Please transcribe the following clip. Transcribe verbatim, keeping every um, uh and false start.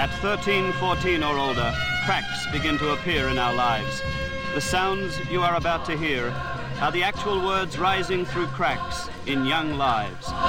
At thirteen, fourteen or older, cracks begin to appear in our lives. The sounds you are about to hear are the actual words rising through cracks in young lives.